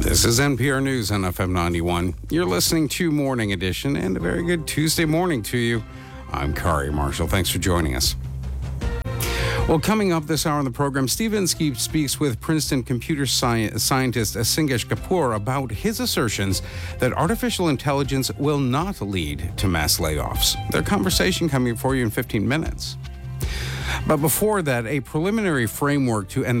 This is NPR News on FM 91. You're listening to Morning Edition, and a very good Tuesday morning to you. I'm Kari Marshall. Thanks for joining us. Well, coming up this hour on the program, Steve Inskeep speaks with Princeton computer scientist Singesh Kapoor about his assertions that artificial intelligence will not lead to mass layoffs. Their conversation coming for you in 15 minutes. But before that, a preliminary framework to end